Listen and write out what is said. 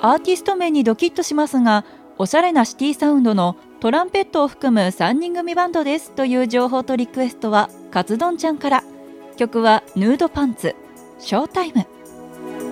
アーティスト名にドキッとしますが、おしゃれなシティサウンドのトランペットを含む3人組バンドですという情報とリクエストはカツ丼ちゃんから。曲はヌードパンツ、ショータイム。